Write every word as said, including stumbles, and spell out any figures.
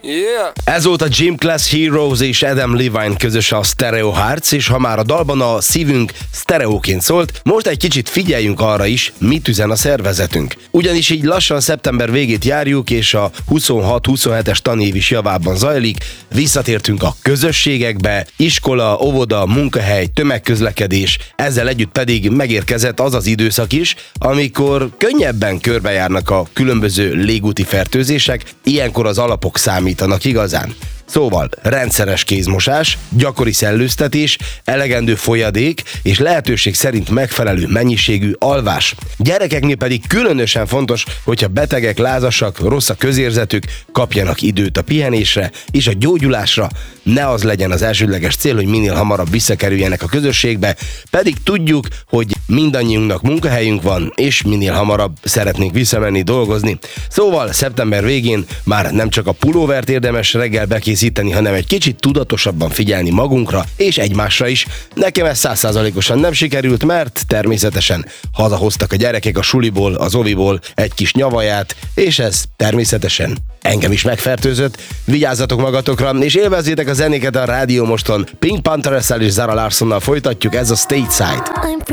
Yeah. Ez volt a Gym Class Heroes és Adam Levine közös a Stereo Hearts, és ha már a dalban a szívünk sztereóként szólt, most egy kicsit figyeljünk arra is, mit üzen a szervezetünk. Ugyanis így lassan szeptember végét járjuk, és a huszonhat huszonhetes tanév is javában zajlik, visszatértünk a közösségekbe, iskola, óvoda, munkahely, tömegközlekedés, ezzel együtt pedig megérkezett az az időszak is, amikor könnyebben körbejárnak a különböző légúti fertőzések, ilyenkor az alapok számítanak igazán. Szóval rendszeres kézmosás, gyakori szellőztetés, elegendő folyadék és lehetőség szerint megfelelő mennyiségű alvás. Gyerekeknél pedig különösen fontos, hogyha betegek, lázasak, rossz a közérzetük, kapjanak időt a pihenésre és a gyógyulásra. Ne az legyen az elsődleges cél, hogy minél hamarabb visszakerüljenek a közösségbe, pedig tudjuk, hogy mindannyiunknak munkahelyünk van, és minél hamarabb szeretnénk visszamenni dolgozni. Szóval szeptember végén már nem csak a pulóvert érdemes reggel bekészíteni, hanem egy kicsit tudatosabban figyelni magunkra és egymásra is. Nekem ez száz százalékosan nem sikerült, mert természetesen hazahoztak a gyerekek a suliból, az oviból egy kis nyavaját, és ez természetesen engem is megfertőzött. Vigyázzatok magatokra, és élvezzétek a zenéket a Rádió Moston. Pink Pantheresszel és Zara Larsonnal folytatjuk, ez a Stateside.